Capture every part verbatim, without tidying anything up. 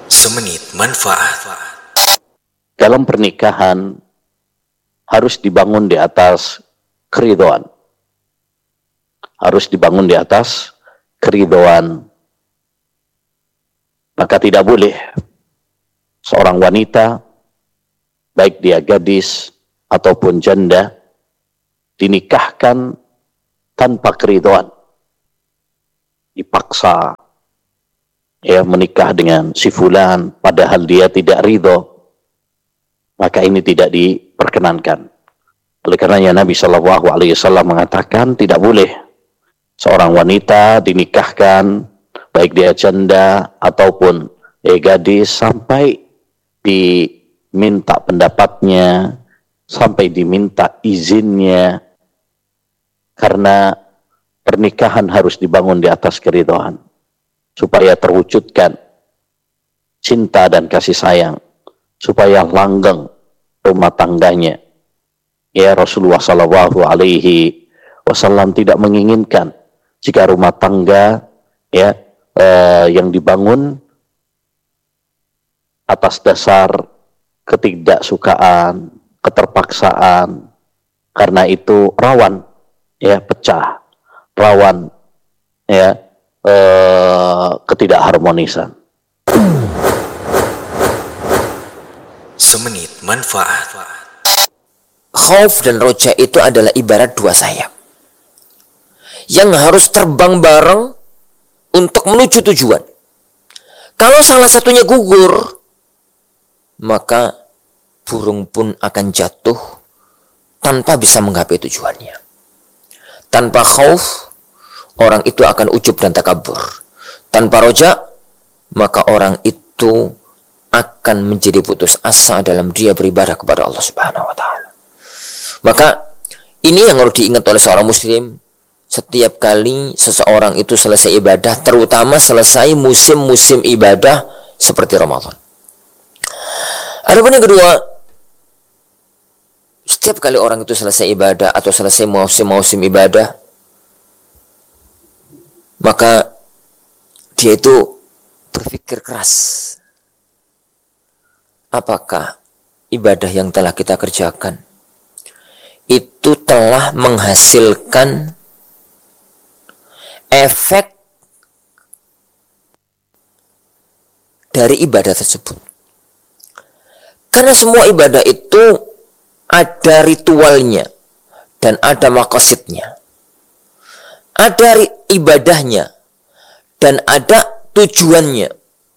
Semenit manfaat. Dalam pernikahan harus dibangun di atas keridhaan. Harus dibangun di atas keridhaan. Maka tidak boleh seorang wanita, baik dia gadis ataupun janda, dinikahkan tanpa keridhaan. Dipaksa ya menikah dengan si fulan padahal dia tidak ridho, maka ini tidak diperkenankan. Oleh karenanya Nabi Shallallahu Alaihi Wasallam mengatakan tidak boleh seorang wanita dinikahkan baik dia janda ataupun eh, gadis sampai diminta pendapatnya, sampai diminta izinnya, karena pernikahan harus dibangun di atas keridhaan supaya terwujudkan cinta dan kasih sayang, supaya langgeng rumah tangganya. Ya, Rasulullah Shallallahu Alaihi Wasallam tidak menginginkan jika rumah tangga ya eh, yang dibangun atas dasar ketidaksukaan, keterpaksaan, karena itu rawan ya pecah, rawan ya eh, ketidakharmonisan. Semenit manfaat. Khauf dan roja itu adalah ibarat dua sayap yang harus terbang bareng untuk menuju tujuan. Kalau salah satunya gugur, maka burung pun akan jatuh tanpa bisa menggapai tujuannya. Tanpa khauf, orang itu akan ujub dan takabur. Tanpa roja, maka orang itu akan menjadi putus asa dalam dia beribadah kepada Allah Subhanahu wa taala. Maka ini yang harus diingat oleh seorang muslim setiap kali seseorang itu selesai ibadah, terutama selesai musim-musim ibadah seperti Ramadan. Adapun yang kedua, setiap kali orang itu selesai ibadah atau selesai musim-musim ibadah, maka dia itu berpikir keras. Apakah ibadah yang telah kita kerjakan itu telah menghasilkan efek dari ibadah tersebut? Karena semua ibadah itu ada ritualnya dan ada maqasidnya. Ada ibadahnya dan ada tujuannya.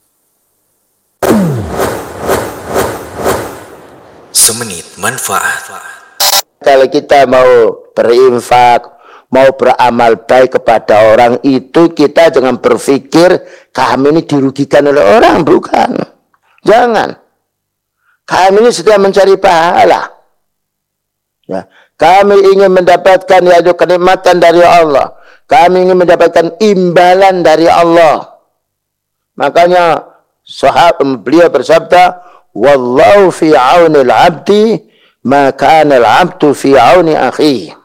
Semenit manfaat. Kalau kita mau berinfak, mau beramal baik kepada orang itu, kita jangan berpikir kami ini dirugikan oleh orang, bukan. Jangan. Kami ini sedang mencari pahala. Ya. Kami ingin mendapatkan yaitu kenikmatan dari Allah. Kami ingin mendapatkan imbalan dari Allah. Makanya sahabat beliau bersabda, wallahu fi aunil abdi ma kana al-abdu fi auni akhihi.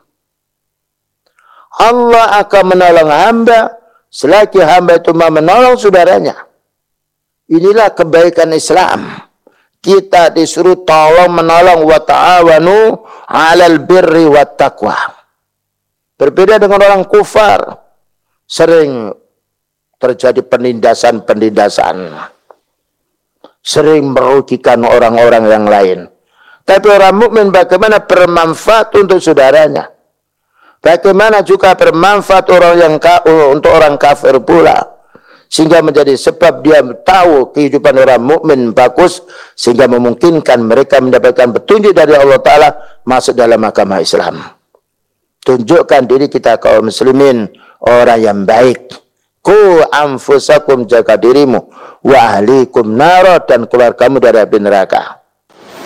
Allah akan menolong hamba selagi hamba itu mau menolong saudaranya. Inilah kebaikan Islam. Kita disuruh tolong menolong, wa ta'awanu 'alal birri wat taqwa. Berbeda dengan orang kufar, sering terjadi penindasan-penindasan, sering merugikan orang-orang yang lain. Tapi orang mukmin bagaimana bermanfaat untuk saudaranya? Bagaimana juga bermanfaat orang yang ka, untuk orang kafir pula, sehingga menjadi sebab dia tahu kehidupan orang mukmin bagus, sehingga memungkinkan mereka mendapatkan petunjuk dari Allah Ta'ala masuk dalam agama Islam. Tunjukkan diri kita kaum muslimin orang yang baik. Ku anfusakum, jaga dirimu, wa ahlikum naro, dan keluargamu dari api neraka.